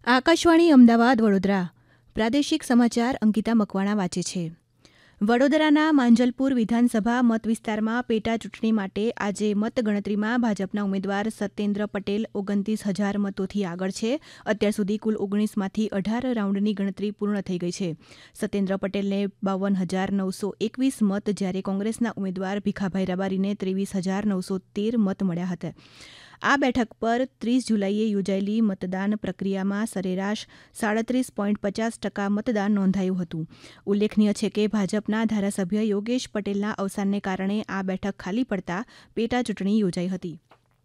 આકાશવાણી અમદાવાદ વડોદરા પ્રાદેશિક સમાચાર અંકિતા મકવાણા વાંચે છે. વડોદરાના માંજલપુર વિધાનસભા મત વિસ્તારમાં પેટા ચૂંટણી માટે આજે મતગણતરીમાં ભાજપના ઉમેદવાર સત્યેન્દ્ર પટેલ 29,000 મતોથી આગળ છે. અત્યાર સુધી કુલ 19માંથી 18 રાઉન્ડની ગણતરી પૂર્ણ થઈ ગઈ છે. સત્યેન્દ્ર પટેલને 52,921 મત જ્યારે કોંગ્રેસના ઉમેદવાર ભીખાભાઈ રબારીને 23,913 મત મળ્યા હતા. આ બેઠક પર 30 જુલાઈએ યોજાયેલી મતદાન પ્રક્રિયામાં સરેરાશ 37.50% મતદાન નોંધાયું હતું. ઉલ્લેખનીય છે કે ભાજપના ધારાસભ્ય યોગેશ પટેલના અવસાનને કારણે આ બેઠક ખાલી પડતા પેટા ચૂંટણી યોજાઈ હતી.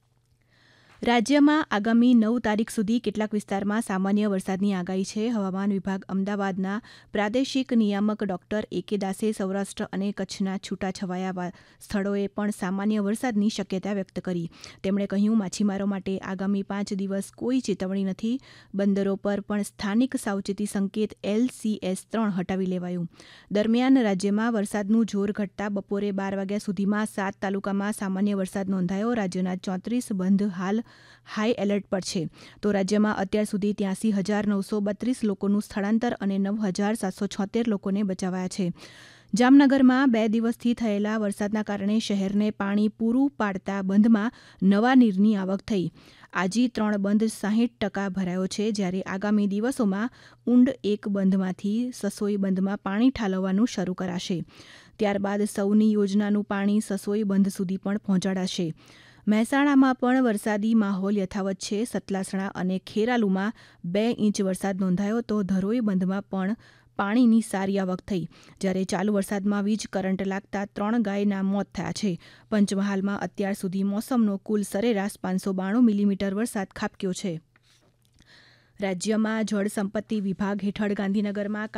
રાજ્યમાં આગામી 9 તારીખ સુધી કેટલાક વિસ્તારમાં સામાન્ય વરસાદની આગાહી છે. હવામાન વિભાગ અમદાવાદના પ્રાદેશિક નિયામક ડોક્ટર એ.કે. દાસે સૌરાષ્ટ્ર અને કચ્છના છૂટાછવાયા સ્થળોએ પણ સામાન્ય વરસાદની શક્યતા વ્યક્ત કરી. તેમણે કહ્યું, માછીમારો માટે આગામી 5 દિવસ કોઈ ચેતવણી નથી. બંદરો પર પણ સ્થાનિક સાવચેતી સંકેત LCS3 હટાવી લેવાયું. દરમિયાન રાજ્યમાં વરસાદનું જોર ઘટતા બપોરે 12 વાગ્યા સુધીમાં 7 તાલુકામાં સામાન્ય વરસાદ નોંધાયો. રાજ્યના 34 બંધ હાલ હાઈ એલર્ટ પર છે. તો રાજ્યમાં અત્યાર સુધી 83,932 લોકોનું સ્થળાંતર અને 9,776 લોકોને બચાવાયા છે. જામનગરમાં 2 દિવસથી થયેલા વરસાદના કારણે શહેરને પાણી પૂરું પાડતા બંધમાં નવા નીરની આવક થઈ. આજી 3 બંધ 60% ભરાયો છે. જ્યારે આગામી દિવસોમાં ઊંડ 1 બંધમાંથી સસોઈ બંધમાં પાણી ઠાલવવાનું શરૂ કરાશે. ત્યારબાદ સૌની યોજનાનું પાણી સસોઈ બંધ સુધી પણ પહોંચાડાશે. મહેસાણામાં પણ વરસાદી માહોલ યથાવત છે. સતલાસણા અને ખેરાલુમાં 2 ઇંચ વરસાદ નોંધાયો તો ધરોઈ બંધમાં પણ પાણીની સારી આવક થઈ. જ્યારે ચાલુ વરસાદમાં વીજ કરંટ લાગતા 3 ગાયના મોત થયા છે. પંચમહાલમાં અત્યાર સુધી મોસમનો કુલ સરેરાશ 592 મિલીમીટર વરસાદ ખાબક્યો છે. રાજ્યમાં જળ સંપત્તિ વિભાગ હેઠળ ગાંધીનગરમાં